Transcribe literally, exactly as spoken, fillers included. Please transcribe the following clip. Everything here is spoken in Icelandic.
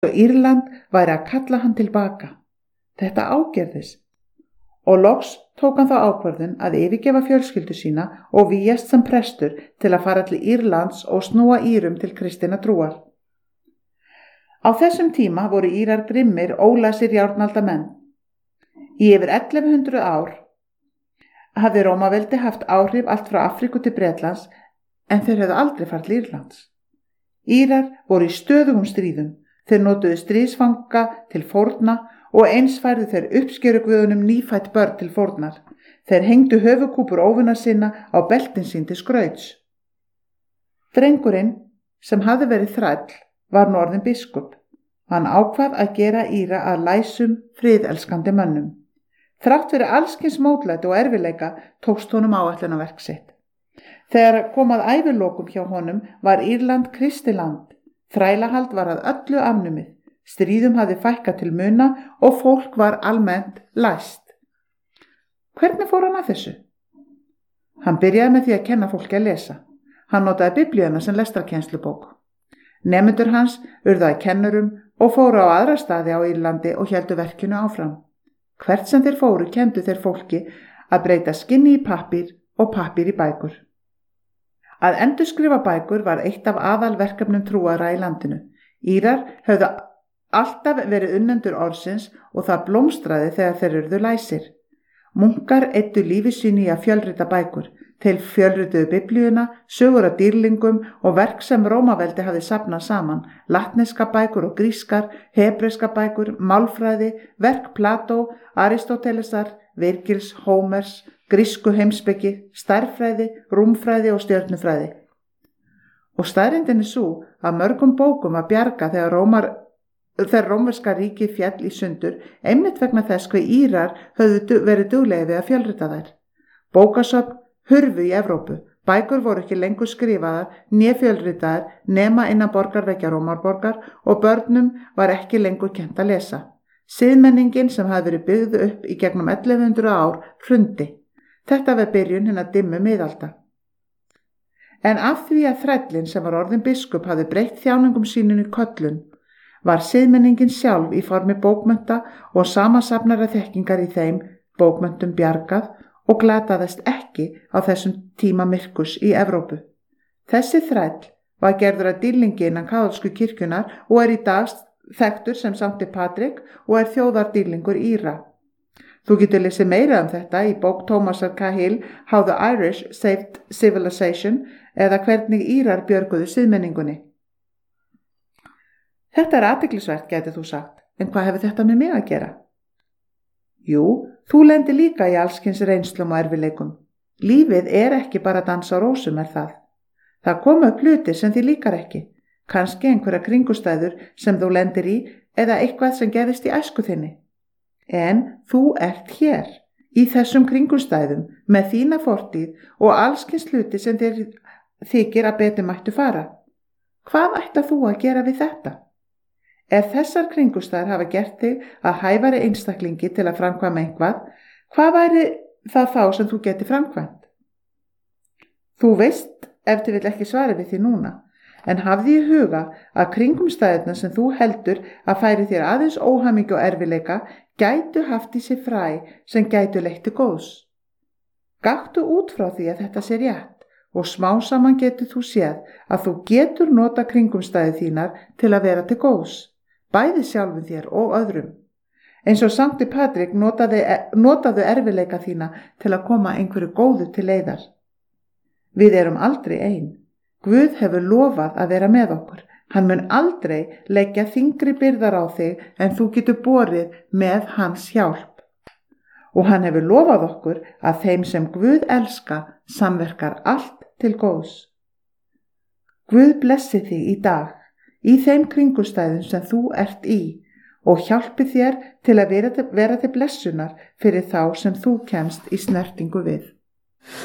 og Írland væri að kalla hann tilbaka. Þetta ágerðist og loks tók hann þá ákvörðun að yfirgefa fjölskyldu sína og vígjast sem prestur til að fara til Írlands og snúa Írum til kristinna trúar. Á þessum tíma voru Írar grimmir, ólæsir járnaldamenn. Í yfir ellefu hundruð ár hafði Rómaveldi haft áhrif allt frá Afríku til Bretlands en þeir hefðu aldrei farið til Írlands. Írar voru í stöðugum stríðum, þeir notuðu stríðsfanga til fórna og eins færðu þeir uppskeruguðunum nýfætt börn til fórnar. Þeir hengdu höfukúpur óvina sinna á beltin sín til skrauts. Drengurinn, sem hafði verið þræll, var nú orðinn biskup. Hann ákvað að gera Íra að læsum, friðelskandi mönnum. Þrátt fyrir allskyns mótlæti og erfiðleika tókst honum áætlunarverk sitt. Þegar kom að ævilokum hjá honum var Írland kristið land. Þrælahald var að öllu afnumið. Stríðum hafði fækkað til muna og fólk var almennt læst. Hvernig fór hann að þessu? Hann byrjaði með því að kenna fólki að lesa. Hann notaði biblíuna sem lestrarkennslubók. Nemendur hans urðaði kennurum og fóru á aðra staði á Írlandi og héldu verkinu áfram. Hvert sem þeir fóru kendu þeir fólki að breyta skinni í pappír og pappír í bækur. Að endurskrifa bækur var eitt af aðalverkefnum trúara í landinu. Írar höfðu alltaf verið unnendur orðsins og það blómstraði þegar þeir urðu læsir. Munkar eyddu lífi sínu í að fjölrita bækur. Þeir fjölrituðu biblíuna, sögur af dýrlingum og verk sem Rómaveldi hafði safnað saman, latneska bækur og grískar, hebreska bækur, málfræði, verk Plató, Aristótelesar, Virgils, Hómers, grísku heimspeki, stærðfræði, rúmfræði og stjörnufræði. Og staðreyndin er sú að mörgum bókum var bjargað þegar Rómar þegar rómverska ríkið féll í sundur, einmitt vegna þess hve Írar höfðu verið duglegir við að fjölrita þær. Bókasöfn hurfu í Evrópu, bækur voru ekki lengur skrifaðar, né fjölritaðar nema innan borgarveggja Rómarborgar og börnum var ekki lengur kennt að lesa. Siðmenningin sem hafði verið byggð upp í gegnum ellefu hundruð ár hrundi. Þetta var byrjun hinna dimmu miðalda. En af því að þrællinn sem var orðinn biskup hafði breytt þjáningum sínum í köllun, var siðmenningin sjálf í formi bókmennta og samansafnara þekkingar í þeim bókmenntum bjargað og glataðist ekki á þessum tíma myrkurs í Evrópu. Þessi þræll var gerður að dýrlingi innan kaþólsku kirkjunnar og er í dag þekktur sem Sankti Patrik og er þjóðardýrlingur Íra. Þú getur lesið meira um þetta í bók Thomasar Cahill, How the Irish Saved Civilization eða hvernig Írar björguðu siðmenningunni. Þetta er athyglisvert, gæti þú sagt, en hvað hefur þetta með mig að gera? Jú, þú lendir líka í allskyns reynslum og erfileikum. Lífið er ekki bara dans á rósum, er það. Það koma upp hlutir sem þið líkar ekki, kannski einhverja kringustæður sem þú lendir í eða eitthvað sem gerðist í æsku þinni. En þú ert hér, í þessum kringustæðum, með þína fortíð og allskyns hluti sem þér þykir að betur mættu fara. Hvað ætlar þú að gera við þetta? Ef þessar kringustæður hafa gert þig að hæfari einstaklingi til að framkvæma einhvað, hvað væri það þá sem þú geti framkvæmt? Þú veist ef þið vill ekki svara við því núna, en hafði í huga að kringumstæðurnar sem þú heldur að færi þér aðeins óhamingju og erfileika gætu haft í sig fræ sem gætu leitt til góðs. Gakktu út frá því að þetta sé rétt og smá saman getur þú séð að þú getur nota kringumstæður þínar til að vera til góðs. Bæði sjálfum þér og öðrum. Eins og Sankti Patrik notaði, notaðu erfileika þína til að koma einhverju góðu til leiðar. Við erum aldrei ein. Guð hefur lofað að vera með okkur. Hann mun aldrei leggja þyngri byrðar á þig en þú getur borið með hans hjálp. Og hann hefur lofað okkur að þeim sem Guð elska samverkar allt til góðs. Guð blessi þig í dag, í þeim kringustæðum sem þú ert í og hjálpi þér til að vera til, vera til blessunar fyrir þá sem þú kemst í snertingu við.